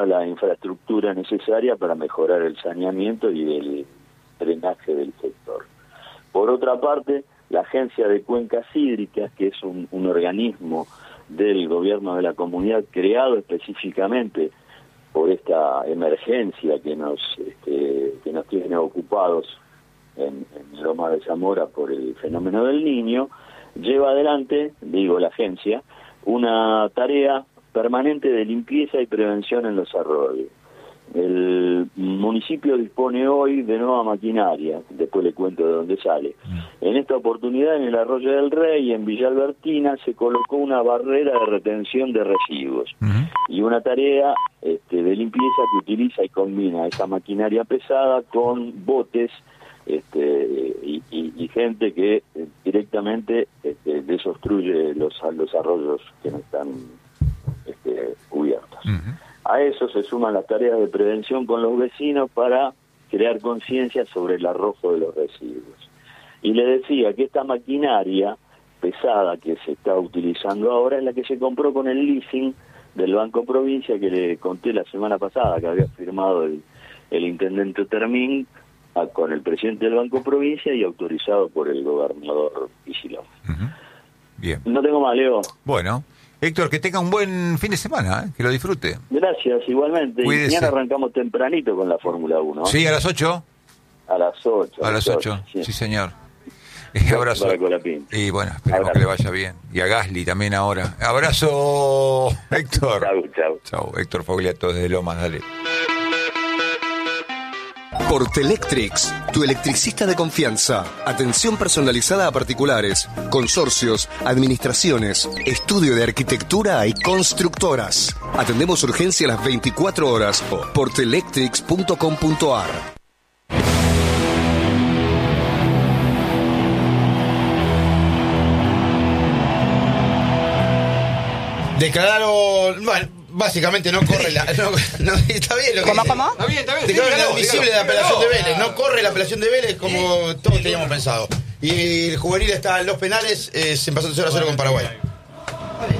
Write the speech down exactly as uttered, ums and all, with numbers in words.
la infraestructura necesaria para mejorar el saneamiento y el drenaje del sector. Por otra parte, la Agencia de Cuencas Hídricas, que es un, un organismo del gobierno de la comunidad creado específicamente por esta emergencia que nos este, que nos tiene ocupados en, en Loma de Zamora por el fenómeno del Niño, lleva adelante, digo la agencia, una tarea permanente de limpieza y prevención en los arroyos. El municipio dispone hoy de nueva maquinaria, después le cuento de dónde sale. En esta oportunidad, en el Arroyo del Rey, en Villa Albertina, se colocó una barrera de retención de residuos uh-huh. y una tarea este, de limpieza que utiliza y combina esa maquinaria pesada con botes este, y, y, y gente que eh, directamente este, desobstruye los, los arroyos que no están este, cubiertos. Uh-huh. A eso se suman las tareas de prevención con los vecinos para crear conciencia sobre el arrojo de los residuos. Y le decía que esta maquinaria pesada que se está utilizando ahora es la que se compró con el leasing del Banco Provincia, que le conté la semana pasada, que había firmado el, el intendente Termín a, con el presidente del Banco Provincia y autorizado por el gobernador Kicillof. Uh-huh. Bien. No tengo más, Leo. Bueno. Héctor, que tenga un buen fin de semana, ¿eh? Que lo disfrute. Gracias, igualmente. Cuídese. Y mañana arrancamos tempranito con la Fórmula uno. Sí, a las ocho. A las ocho. A las ocho, sí. sí, señor. Un abrazo. Y bueno, esperemos abrazo. Que le vaya bien. Y a Gasly también ahora. Abrazo, Héctor. Chau, chau. Chau, Héctor Fogliato desde Lomas, dale. Portelectrics, tu electricista de confianza. Atención personalizada a particulares, consorcios, administraciones, estudio de arquitectura y constructoras. Atendemos urgencia a las veinticuatro horas. portelectrics punto com punto a r. Declararon... Bueno, básicamente no corre la... No, no, está bien lo que ¿Cómo, dice. cómo? Está bien, está bien. Declararon inadmisible la apelación de Vélez. No corre la apelación de Vélez como todos teníamos pensado. Y el juvenil está en los penales, eh, se empezó a cero a cero con Paraguay.